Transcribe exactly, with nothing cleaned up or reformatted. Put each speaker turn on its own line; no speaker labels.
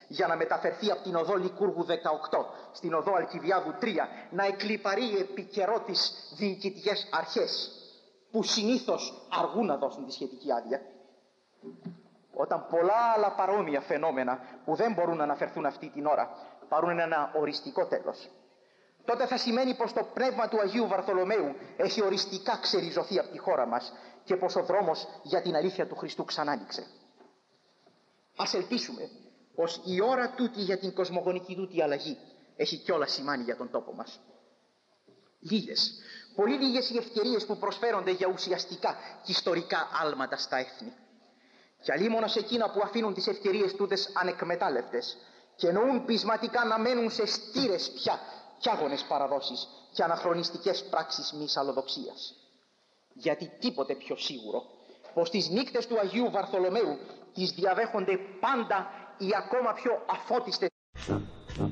για να μεταφερθεί από την οδό Λικούργου δεκαοκτώ στην οδό Αλκιβιάδου τρία, να εκλιπαρεί επί καιρό τις διοικητικές αρχές που συνήθως αργούν να δώσουν τη σχετική άδεια, όταν πολλά άλλα παρόμοια φαινόμενα που δεν μπορούν να αναφερθούν αυτή την ώρα πάρουν ένα οριστικό τέλος, τότε θα σημαίνει πως το πνεύμα του Αγίου Βαρθολομαίου έχει οριστικά ξεριζωθεί από τη χώρα μας και πως ο δρόμος για την αλήθεια του Χριστού ξανάνοιξε. Ας ελπίσουμε πως η ώρα τούτη για την κοσμογονική τούτη αλλαγή έχει κιόλας σημάνει για τον τόπο μας. Λίγες, πολύ λίγες οι ευκαιρίες που προσφέρονται για ουσιαστικά και ιστορικά άλματα στα έθνη. Και αλίμονα σε εκείνα που αφήνουν τις ευκαιρίες τούτες ανεκμετάλλευτες και εννοούν πεισματικά να μένουν σε στήρες πια κι άγονες παραδόσεις και αναχρονιστικές πράξεις μυσαλλοδοξίας. Γιατί τίποτε πιο σίγουρο πως τις νύκτες του Αγίου Βαρθολομαίου τις διαδέχονται πάντα οι ακόμα πιο αφώτιστες